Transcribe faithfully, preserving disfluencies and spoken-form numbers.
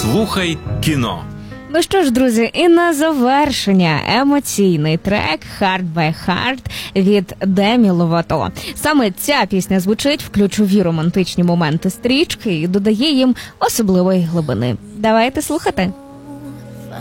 Слухай кіно. Ну що ж, друзі, і на завершення емоційний трек «Heart by Heart» від Демі Ловато. Саме ця пісня звучить в ключові романтичні моменти стрічки і додає їм особливої глибини. Давайте слухати.